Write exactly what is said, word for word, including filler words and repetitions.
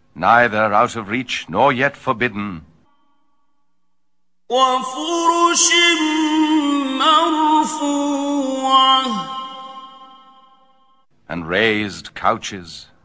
neither out of reach nor yet forbidden. وَفُرُشٍ مَّرْفُوعَةٍ And raised couches.